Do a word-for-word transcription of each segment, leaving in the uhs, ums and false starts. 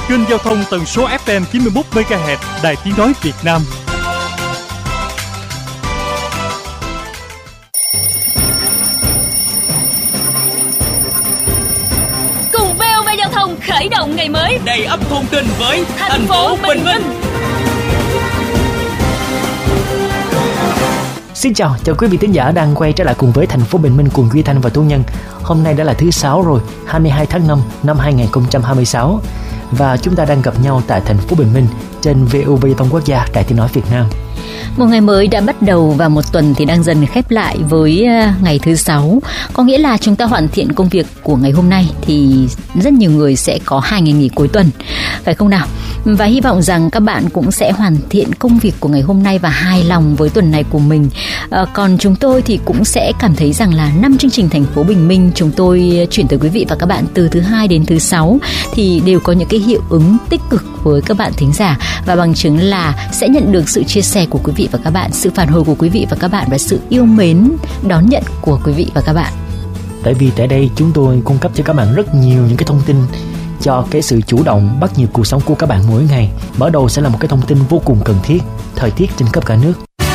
kênh giao thông tần số ép em chín mươi mốt mê ga héc Đài Tiếng nói Việt Nam. Cùng vê o vê Giao thông khởi động ngày mới đầy ắp thông tin với thành, thành phố Bình Minh. Xin chào, chào quý vị thính giả đang quay trở lại cùng với thành phố Bình Minh cùng Duy Thanh và Thu Nhân. Hôm nay đã là thứ sáu rồi, hai mươi hai tháng năm năm hai nghìn không trăm hai mươi sáu, và chúng ta đang gặp nhau tại thành phố Bình Minh trên vê o vê Giao thông Quốc gia Đài Tiếng nói Việt Nam. Một ngày mới đã bắt đầu và một tuần thì đang dần khép lại với ngày thứ sáu. Có nghĩa là chúng ta hoàn thiện công việc của ngày hôm nay thì rất nhiều người sẽ có hai ngày nghỉ cuối tuần, phải không nào? Và hy vọng rằng các bạn cũng sẽ hoàn thiện công việc của ngày hôm nay và hài lòng với tuần này của mình. À, còn chúng tôi thì cũng sẽ cảm thấy rằng là năm chương trình thành phố Bình Minh chúng tôi chuyển tới quý vị và các bạn từ thứ hai đến thứ sáu thì đều có những cái hiệu ứng tích cực với các bạn thính giả, và bằng chứng là sẽ nhận được sự chia sẻ của quý vị và các bạn, sự phản hồi của quý vị và các bạn và sự yêu mến đón nhận của quý vị và các bạn. Tại vì tại đây chúng tôi cung cấp cho các bạn rất nhiều những cái thông tin cho cái sự chủ động bắt nhịp cuộc sống của các bạn mỗi ngày. Mở đầu sẽ là một cái thông tin vô cùng cần thiết, thời tiết trên khắp cả nước.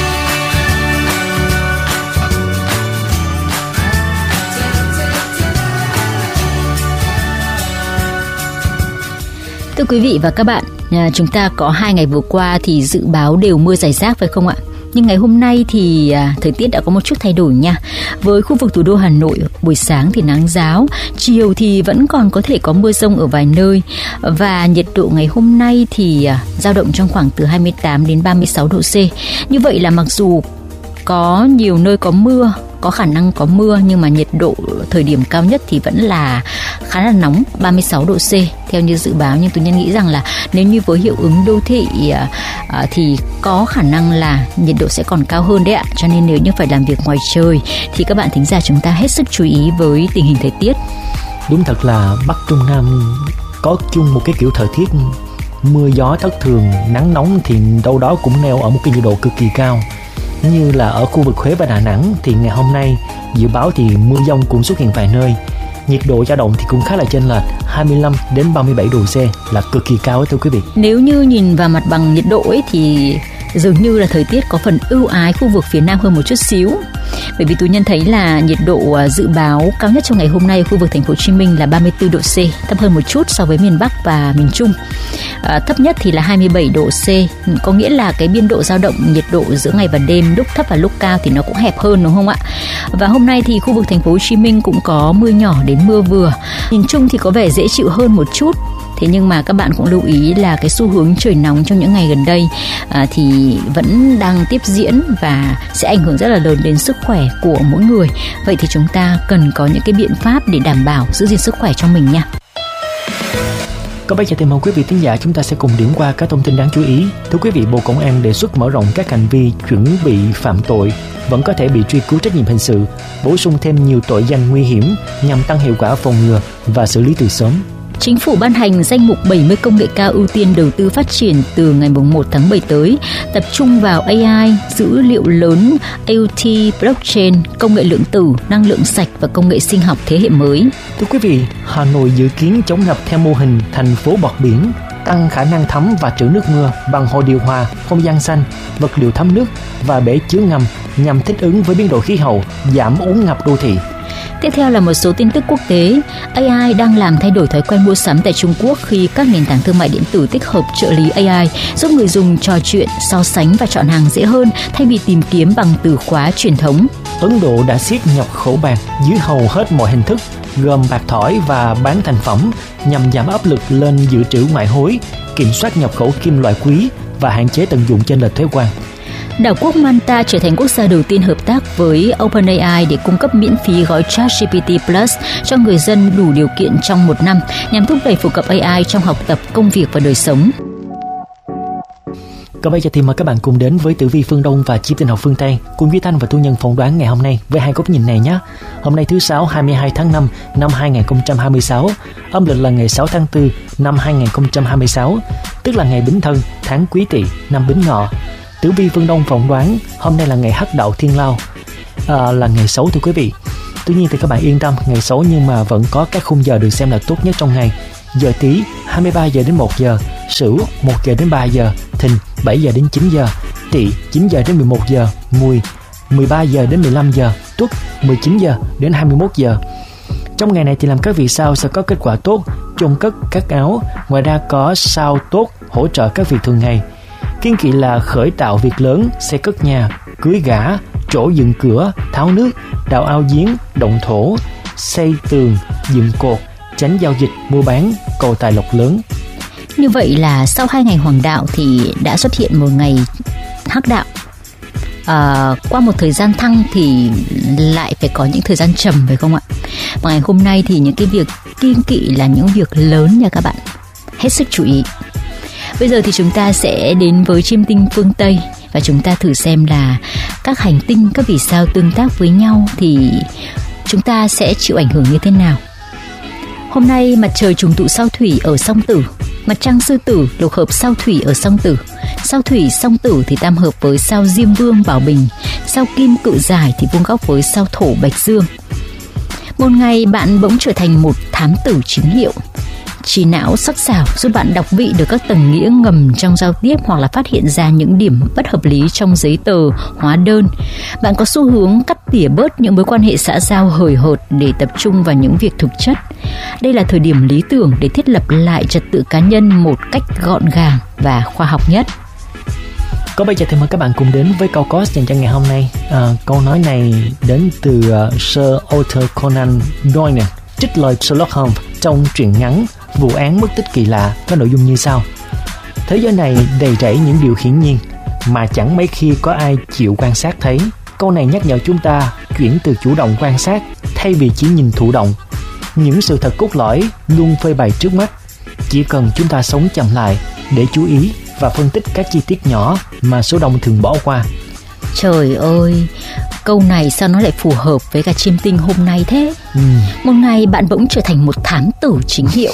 Thưa quý vị và các bạn, chúng ta có hai ngày vừa qua thì dự báo đều mưa rải rác phải không ạ? Nhưng ngày hôm nay thì à, thời tiết đã có một chút thay đổi nha. Với khu vực thủ đô Hà Nội, buổi sáng thì nắng ráo, chiều thì vẫn còn có thể có mưa rông ở vài nơi. Và nhiệt độ ngày hôm nay thì à, dao động trong khoảng từ hai mươi tám đến ba mươi sáu độ C. Như vậy là mặc dù có nhiều nơi có mưa, có khả năng có mưa, nhưng mà nhiệt độ thời điểm cao nhất thì vẫn là khá là nóng, ba mươi sáu độ C theo như dự báo. Nhưng tôi nhân nghĩ rằng là nếu như với hiệu ứng đô thị à, à, thì có khả năng là nhiệt độ sẽ còn cao hơn đấy ạ. Cho nên nếu như phải làm việc ngoài trời thì các bạn thính giả chúng ta hết sức chú ý với tình hình thời tiết. Đúng thật là Bắc Trung Nam có chung một cái kiểu thời tiết mưa gió thất thường, nắng nóng thì đâu đó cũng neo ở một cái nhiệt độ cực kỳ cao. Như là ở khu vực Huế và Đà Nẵng thì ngày hôm nay dự báo thì mưa dông cũng xuất hiện vài nơi. Nhiệt độ dao động thì cũng khá là chênh lệch, hai mươi lăm đến ba mươi bảy độ C là cực kỳ cao ấy thưa quý vị. Nếu như nhìn vào mặt bằng nhiệt độ ấy thì dường như là thời tiết có phần ưu ái khu vực phía Nam hơn một chút xíu. Bởi vì Tú Nhân thấy là nhiệt độ dự báo cao nhất trong ngày hôm nay ở khu vực thành phố Hồ Chí Minh là ba mươi tư độ C, thấp hơn một chút so với miền Bắc và miền Trung. À, thấp nhất thì là hai mươi bảy độ C, có nghĩa là cái biên độ dao động nhiệt độ giữa ngày và đêm lúc thấp và lúc cao thì nó cũng hẹp hơn, đúng không ạ? Và hôm nay thì khu vực thành phố Hồ Chí Minh cũng có mưa nhỏ đến mưa vừa. Nhìn chung thì có vẻ dễ chịu hơn một chút. Thế nhưng mà các bạn cũng lưu ý là cái xu hướng trời nóng trong những ngày gần đây à, thì vẫn đang tiếp diễn và sẽ ảnh hưởng rất là lớn đến sức khỏe của mỗi người. Vậy thì chúng ta cần có những cái biện pháp để đảm bảo giữ gìn sức khỏe cho mình nha. Có bây giờ thì mời quý vị thính giả chúng ta sẽ cùng điểm qua các thông tin đáng chú ý. Thưa quý vị, Bộ Công an đề xuất mở rộng các hành vi chuẩn bị phạm tội vẫn có thể bị truy cứu trách nhiệm hình sự, bổ sung thêm nhiều tội danh nguy hiểm nhằm tăng hiệu quả phòng ngừa và xử lý từ sớm. Chính phủ ban hành danh mục bảy mươi công nghệ cao ưu tiên đầu tư phát triển từ ngày một tháng bảy tới, tập trung vào a i, dữ liệu lớn, i o T, blockchain, công nghệ lượng tử, năng lượng sạch và công nghệ sinh học thế hệ mới. Thưa quý vị, Hà Nội dự kiến chống ngập theo mô hình thành phố bọt biển, tăng khả năng thấm và trữ nước mưa bằng hồ điều hòa, không gian xanh, vật liệu thấm nước và bể chứa ngầm nhằm thích ứng với biến đổi khí hậu, giảm úng ngập đô thị. Tiếp theo là một số tin tức quốc tế. a i đang làm thay đổi thói quen mua sắm tại Trung Quốc khi các nền tảng thương mại điện tử tích hợp trợ lý a i, giúp người dùng trò chuyện, so sánh và chọn hàng dễ hơn thay vì tìm kiếm bằng từ khóa truyền thống. Ấn Độ đã siết nhập khẩu bạc dưới hầu hết mọi hình thức, gồm bạc thỏi và bán thành phẩm, nhằm giảm áp lực lên dự trữ ngoại hối, kiểm soát nhập khẩu kim loại quý và hạn chế tận dụng chênh lệch thuế quan. Đảo quốc Malta trở thành quốc gia đầu tiên hợp tác với OpenAI để cung cấp miễn phí gói ChatGPT Plus cho người dân đủ điều kiện trong một năm, nhằm thúc đẩy phổ cập a i trong học tập, công việc và đời sống. Còn bây giờ thì mời các bạn cùng đến với tử vi phương Đông và chip tinh học phương Tây cùng Duy Thanh và Thu Nhân phỏng đoán ngày hôm nay với hai góc nhìn này nhé. Hôm nay thứ sáu hai mươi hai tháng năm năm hai nghìn không trăm hai mươi sáu, âm lịch là ngày sáu tháng tư năm hai nghìn không trăm hai mươi sáu, tức là ngày Bính Thân, tháng Quý Tỵ, năm Bính Ngọ. Tử vi phương Đông phỏng đoán hôm nay là ngày Hắc Đạo Thiên Lao, à, là ngày xấu thưa quý vị. Tuy nhiên thì các bạn yên tâm, ngày xấu nhưng mà vẫn có các khung giờ được xem là tốt nhất trong ngày. giờ Tý hai mươi ba giờ đến một giờ, Sửu một giờ đến ba giờ, Thìn bảy giờ đến chín giờ, Tỵ chín giờ đến mười một giờ, Mùi mười ba giờ đến mười lăm giờ, Tuất mười chín giờ đến hai mươi mốt giờ. Trong ngày này thì làm các việc sau sẽ có kết quả tốt: chôn cất, cắt áo. Ngoài ra có sao tốt hỗ trợ các việc thường ngày. Kiêng kỵ là khởi tạo việc lớn, xây cất nhà, cưới gả, trổ dựng cửa, tháo nước, đào ao giếng, động thổ, xây tường, dựng cột, tránh giao dịch, mua bán, cầu tài lộc lớn. Như vậy là sau hai ngày hoàng đạo thì đã xuất hiện một ngày hắc đạo. À, qua một thời gian thăng thì lại phải có những thời gian trầm, phải không ạ? Và ngày hôm nay thì những cái việc kiêng kỵ là những việc lớn nha các bạn, hết sức chú ý. Bây giờ thì chúng ta sẽ đến với chiêm tinh phương Tây và chúng ta thử xem là các hành tinh, các vì sao tương tác với nhau thì chúng ta sẽ chịu ảnh hưởng như thế nào. Hôm nay mặt trời trùng tụ sao Thủy ở Song Tử, mặt trăng Sư Tử lục hợp sao Thủy ở Song Tử, sao Thủy Song Tử thì tam hợp với sao Diêm Vương Bảo Bình, sao Kim Cự Giải thì vuông góc với sao Thổ Bạch Dương. Một ngày bạn bỗng trở thành một thám tử chính hiệu. Trí não sắc sảo giúp bạn đọc vị được các tầng nghĩa ngầm trong giao tiếp hoặc là phát hiện ra những điểm bất hợp lý trong giấy tờ, hóa đơn. Bạn có xu hướng cắt tỉa bớt những mối quan hệ xã giao hời hợt để tập trung vào những việc thực chất. Đây là thời điểm lý tưởng để thiết lập lại trật tự cá nhân một cách gọn gàng và khoa học nhất. Có bây giờ thì mời các bạn cùng đến với câu cost dành cho ngày hôm nay. À, câu nói này đến từ uh, Sir Arthur Conan Doyle, trích lời Sherlock Holmes trong truyện ngắn Vụ án mất tích kỳ lạ, có nội dung như sau: thế giới này đầy rẫy những điều hiển nhiên mà chẳng mấy khi có ai chịu quan sát thấy. Câu này nhắc nhở chúng ta chuyển từ chủ động quan sát thay vì chỉ nhìn thụ động. Những sự thật cốt lõi luôn phơi bày trước mắt, chỉ cần chúng ta sống chậm lại để chú ý và phân tích các chi tiết nhỏ mà số đông thường bỏ qua. Trời ơi, câu này sao nó lại phù hợp với cả chiêm tinh hôm nay thế? Ừ. Một ngày bạn bỗng trở thành một thám tử chính hiệu.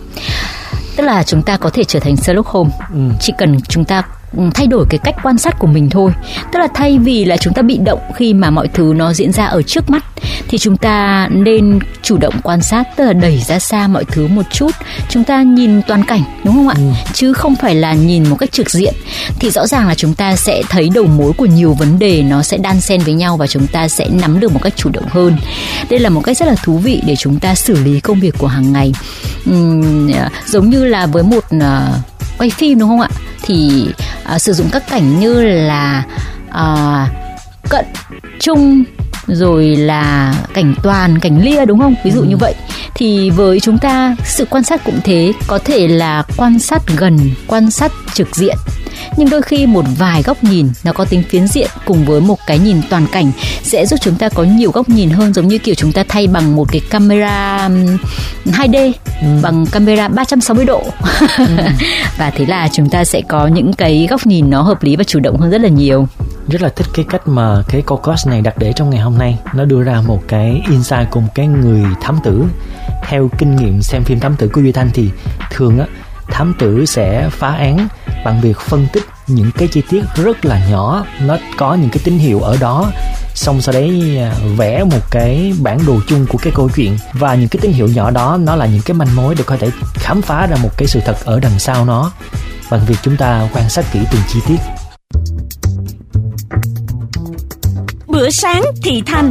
Tức là chúng ta có thể trở thành Sherlock Holmes, ừ. chỉ cần chúng ta thay đổi cái cách quan sát của mình thôi. Tức là thay vì là chúng ta bị động khi mà mọi thứ nó diễn ra ở trước mắt, thì chúng ta nên chủ động quan sát, tức là đẩy ra xa mọi thứ một chút. Chúng ta nhìn toàn cảnh, đúng không ạ? Ừ. Chứ không phải là nhìn một cách trực diện. Thì rõ ràng là chúng ta sẽ thấy đầu mối của nhiều vấn đề nó sẽ đan xen với nhau và chúng ta sẽ nắm được một cách chủ động hơn. Đây là một cách rất là thú vị để chúng ta xử lý công việc của hàng ngày. Uhm, giống như là với một uh, quay phim, đúng không ạ? Thì uh, sử dụng các cảnh như là uh, cận, trung, rồi là cảnh toàn, cảnh lia, đúng không? Ví dụ ừ. như vậy. Thì với chúng ta, sự quan sát cũng thế, có thể là quan sát gần, quan sát trực diện. Nhưng đôi khi một vài góc nhìn nó có tính phiến diện cùng với một cái nhìn toàn cảnh sẽ giúp chúng ta có nhiều góc nhìn hơn, giống như kiểu chúng ta thay bằng một cái camera hai D, ừ. bằng camera ba trăm sáu mươi độ. ừ. Và thế là chúng ta sẽ có những cái góc nhìn nó hợp lý và chủ động hơn rất là nhiều. Rất là thích cái cách mà cái câu cost này đặt để trong ngày hôm nay. Nó đưa ra một cái insight cùng cái người thám tử. Theo kinh nghiệm xem phim thám tử của Duy Thanh thì thường á, thám tử sẽ phá án bằng việc phân tích những cái chi tiết rất là nhỏ, nó có những cái tín hiệu ở đó, xong sau đấy vẽ một cái bản đồ chung của cái câu chuyện, và những cái tín hiệu nhỏ đó nó là những cái manh mối để có thể khám phá ra một cái sự thật ở đằng sau nó bằng việc chúng ta quan sát kỹ từng chi tiết. Bữa sáng thị thanh.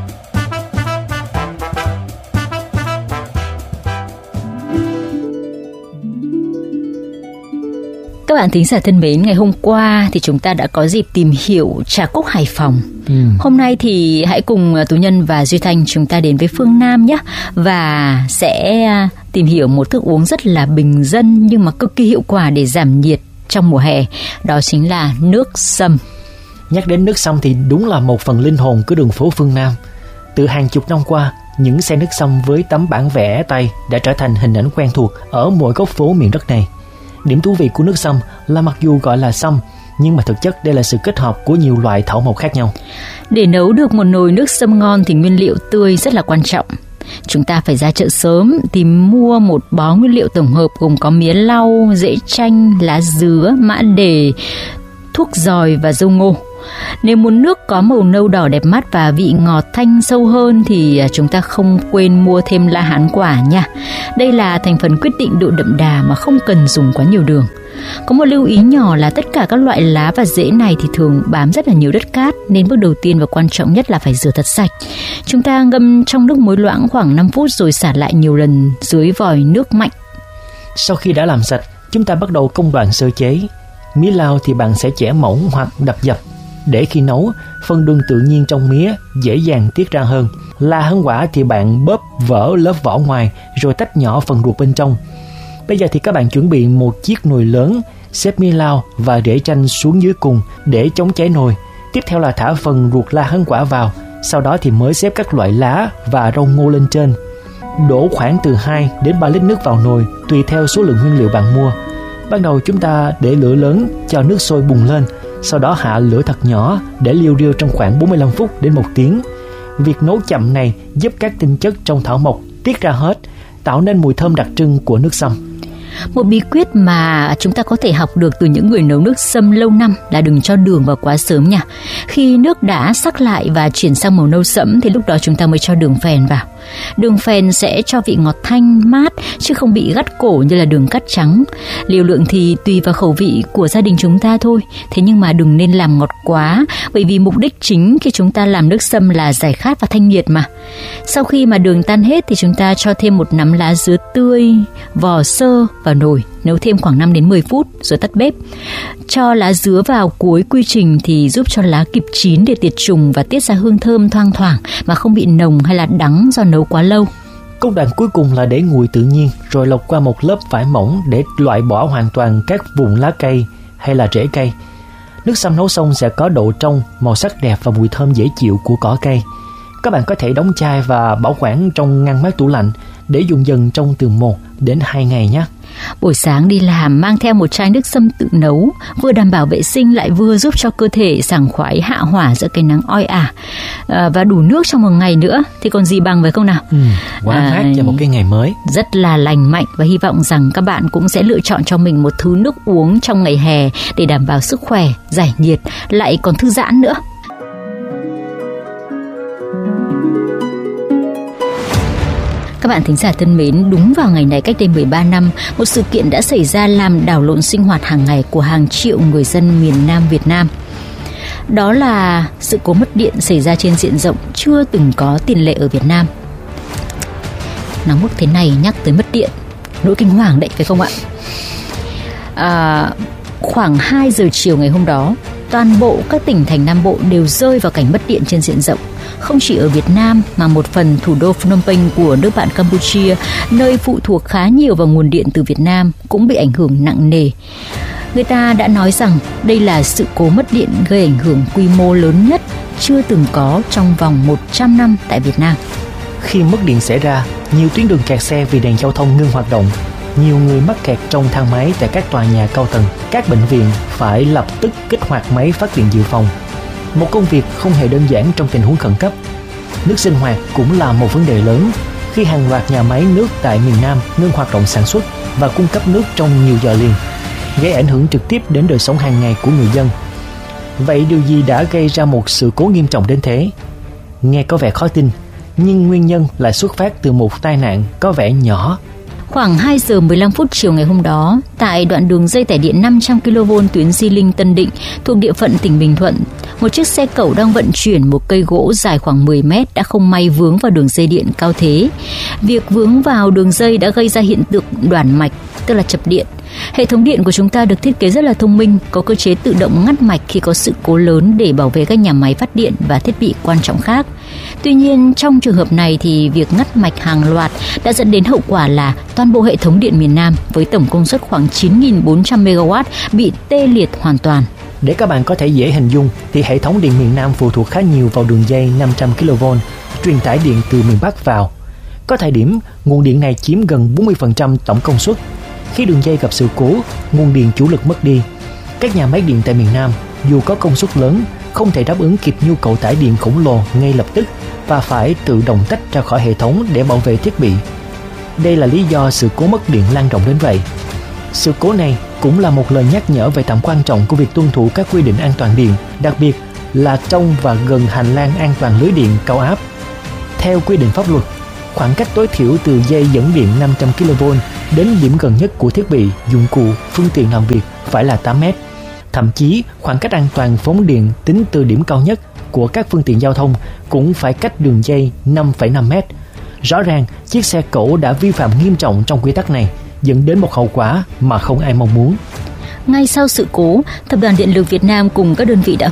Các bạn thính giả thân mến, ngày hôm qua thì chúng ta đã có dịp tìm hiểu trà cúc Hải Phòng. Ừ. Hôm nay thì hãy cùng Tú Nhân và Duy Thanh chúng ta đến với phương Nam nhé, và sẽ tìm hiểu một thức uống rất là bình dân nhưng mà cực kỳ hiệu quả để giảm nhiệt trong mùa hè. Đó chính là nước sâm. Nhắc đến nước sâm thì đúng là một phần linh hồn của đường phố phương Nam. Từ hàng chục năm qua, những xe nước sâm với tấm bản vẽ tay đã trở thành hình ảnh quen thuộc ở mỗi góc phố miền đất này. Điểm thú vị của nước sâm là mặc dù gọi là sâm, nhưng mà thực chất đây là sự kết hợp của nhiều loại thảo mộc khác nhau. Để nấu được một nồi nước sâm ngon thì nguyên liệu tươi rất là quan trọng. Chúng ta phải ra chợ sớm tìm mua một bó nguyên liệu tổng hợp gồm có mía lau, rễ chanh, lá dứa, mã đề, thuốc dòi và dâu ngô. Nếu muốn nước có màu nâu đỏ đẹp mắt và vị ngọt thanh sâu hơn thì chúng ta không quên mua thêm la hán quả nha. Đây là thành phần quyết định độ đậm đà mà không cần dùng quá nhiều đường. Có một lưu ý nhỏ là tất cả các loại lá và rễ này thì thường bám rất là nhiều đất cát, nên bước đầu tiên và quan trọng nhất là phải rửa thật sạch. Chúng ta ngâm trong nước muối loãng khoảng năm phút rồi xả lại nhiều lần dưới vòi nước mạnh. Sau khi đã làm sạch, chúng ta bắt đầu công đoạn sơ chế. Mía lao thì bạn sẽ chẻ mỏng hoặc đập dập, để khi nấu, phần đường tự nhiên trong mía dễ dàng tiết ra hơn. La hán quả thì bạn bóp vỡ lớp vỏ ngoài rồi tách nhỏ phần ruột bên trong. Bây giờ thì các bạn chuẩn bị một chiếc nồi lớn, xếp mía lao và rễ chanh xuống dưới cùng để chống cháy nồi. Tiếp theo là thả phần ruột la hán quả vào, sau đó thì mới xếp các loại lá và rau ngô lên trên. Đổ khoảng từ hai đến ba lít nước vào nồi, tùy theo số lượng nguyên liệu bạn mua. Ban đầu chúng ta để lửa lớn cho nước sôi bùng lên, sau đó hạ lửa thật nhỏ để liu riu trong khoảng bốn mươi lăm phút đến một tiếng. Việc nấu chậm này giúp các tinh chất trong thảo mộc tiết ra hết, tạo nên mùi thơm đặc trưng của nước sâm. Một bí quyết mà chúng ta có thể học được từ những người nấu nước sâm lâu năm là đừng cho đường vào quá sớm nha. Khi nước đã sắc lại và chuyển sang màu nâu sẫm thì lúc đó chúng ta mới cho đường phèn vào. Đường phèn sẽ cho vị ngọt thanh, mát chứ không bị gắt cổ như là đường cát trắng. Liều lượng thì tùy vào khẩu vị của gia đình chúng ta thôi. Thế nhưng mà đừng nên làm ngọt quá, bởi vì mục đích chính khi chúng ta làm nước sâm là giải khát và thanh nhiệt mà. Sau khi mà đường tan hết thì chúng ta cho thêm một nắm lá dứa tươi, vò sơ vào nồi, nấu thêm khoảng năm đến mười phút rồi tắt bếp. Cho lá dứa vào cuối quy trình thì giúp cho lá kịp chín để tiệt trùng và tiết ra hương thơm thoang thoảng mà không bị nồng hay là đắng do nấu quá lâu. Công đoạn cuối cùng là để nguội tự nhiên rồi lọc qua một lớp vải mỏng để loại bỏ hoàn toàn các vùng lá cây hay là rễ cây. Nước sâm nấu xong sẽ có độ trong, màu sắc đẹp và mùi thơm dễ chịu của cỏ cây. Các bạn có thể đóng chai và bảo quản trong ngăn mát tủ lạnh để dùng dần trong từ một đến hai ngày nhé. Buổi sáng đi làm mang theo một chai nước sâm tự nấu, vừa đảm bảo vệ sinh lại vừa giúp cho cơ thể sảng khoái hạ hỏa giữa cái nắng oi ả, à, và đủ nước trong một ngày nữa thì còn gì bằng, phải không nào? Ừ, quá à, mát cho một cái ngày mới. Rất là lành mạnh và hy vọng rằng các bạn cũng sẽ lựa chọn cho mình một thứ nước uống trong ngày hè để đảm bảo sức khỏe, giải nhiệt, lại còn thư giãn nữa. Các bạn thính giả thân mến, đúng vào ngày này cách đây mười ba năm, một sự kiện đã xảy ra làm đảo lộn sinh hoạt hàng ngày của hàng triệu người dân miền Nam Việt Nam. Đó là sự cố mất điện xảy ra trên diện rộng chưa từng có tiền lệ ở Việt Nam. Nóng bức thế này nhắc tới mất điện, nỗi kinh hoàng đấy, phải không ạ? À, khoảng hai giờ chiều ngày hôm đó, toàn bộ các tỉnh thành Nam Bộ đều rơi vào cảnh mất điện trên diện rộng. Không chỉ ở Việt Nam mà một phần thủ đô Phnom Penh của nước bạn Campuchia, nơi phụ thuộc khá nhiều vào nguồn điện từ Việt Nam, cũng bị ảnh hưởng nặng nề. Người ta đã nói rằng đây là sự cố mất điện gây ảnh hưởng quy mô lớn nhất chưa từng có trong vòng một trăm năm tại Việt Nam. Khi mất điện xảy ra, nhiều tuyến đường kẹt xe vì đèn giao thông ngưng hoạt động. Nhiều người mắc kẹt trong thang máy tại các tòa nhà cao tầng. Các bệnh viện phải lập tức kích hoạt máy phát điện dự phòng. Một công việc không hề đơn giản trong tình huống khẩn cấp. Nước sinh hoạt cũng là một vấn đề lớn khi hàng loạt nhà máy nước tại miền Nam ngưng hoạt động sản xuất và cung cấp nước trong nhiều giờ liền, gây ảnh hưởng trực tiếp đến đời sống hàng ngày của người dân. Vậy điều gì đã gây ra một sự cố nghiêm trọng đến thế? Nghe có vẻ khó tin, nhưng nguyên nhân lại xuất phát từ một tai nạn có vẻ nhỏ. Khoảng hai giờ mười lăm phút chiều ngày hôm đó, tại đoạn đường dây tải điện năm trăm ki lô vôn tuyến Di Linh - Tân Định thuộc địa phận tỉnh Bình Thuận, một chiếc xe cẩu đang vận chuyển một cây gỗ dài khoảng mười mét đã không may vướng vào đường dây điện cao thế. Việc vướng vào đường dây đã gây ra hiện tượng đoản mạch, tức là chập điện. Hệ thống điện của chúng ta được thiết kế rất là thông minh, có cơ chế tự động ngắt mạch khi có sự cố lớn để bảo vệ các nhà máy phát điện và thiết bị quan trọng khác. Tuy nhiên, trong trường hợp này thì việc ngắt mạch hàng loạt đã dẫn đến hậu quả là toàn bộ hệ thống điện miền Nam với tổng công suất khoảng chín nghìn bốn trăm mê ga oát bị tê liệt hoàn toàn. Để các bạn có thể dễ hình dung thì hệ thống điện miền Nam phụ thuộc khá nhiều vào đường dây năm trăm ki lô vôn truyền tải điện từ miền Bắc vào. Có thời điểm, nguồn điện này chiếm gần bốn mươi phần trăm tổng công suất. Khi đường dây gặp sự cố, nguồn điện chủ lực mất đi, các nhà máy điện tại miền Nam dù có công suất lớn không thể đáp ứng kịp nhu cầu tải điện khổng lồ ngay lập tức và phải tự động tách ra khỏi hệ thống để bảo vệ thiết bị. Đây là lý do sự cố mất điện lan rộng đến vậy. Sự cố này cũng là một lời nhắc nhở về tầm quan trọng của việc tuân thủ các quy định an toàn điện, đặc biệt là trong và gần hành lang an toàn lưới điện cao áp. Theo quy định pháp luật, khoảng cách tối thiểu từ dây dẫn điện năm trăm ki lô vôn đến điểm gần nhất của thiết bị, dụng cụ, phương tiện làm việc phải là tám mét. Thậm chí, khoảng cách an toàn phóng điện tính từ điểm cao nhất của các phương tiện giao thông cũng phải cách đường dây năm phẩy năm mét. Rõ ràng, chiếc xe cẩu đã vi phạm nghiêm trọng trong quy tắc này, dẫn đến một hậu quả mà không ai mong muốn. Ngay sau sự cố, Tập đoàn Điện lực Việt Nam cùng các đơn vị đã